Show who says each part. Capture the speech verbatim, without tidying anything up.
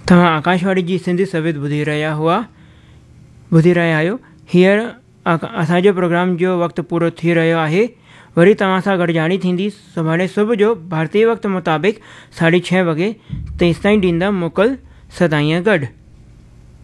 Speaker 1: तव्हां आकाशवाणी जी सिंधी सवेद ॿुधी रहिया हुआ ॿुधी रहिया आहियो। हींअर असांजो प्रोग्राम जो वक़्तु पूरो थी रहियो आहे। वरी तव्हां सां गॾिजाणी थींदी सुभाणे सुबुह जो भारतीय वक़्तु मुताबिक़ साढी छह वॻे। तेसिताईं ॾींदा मोकल सदाईं गॾु।